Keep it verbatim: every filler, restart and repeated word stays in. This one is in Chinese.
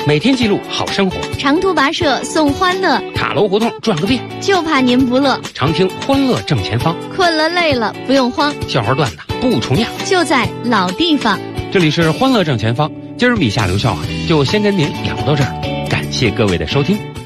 每天记录好生活， 长途跋涉送欢乐， 塔楼胡同转个遍， 就怕您不乐。 常听欢乐正前方， 困了累了不用慌， 笑话段子不重样， 就在老地方。 这里是欢乐正前方，今儿米下留校啊，就先跟您聊到这儿，感谢各位的收听。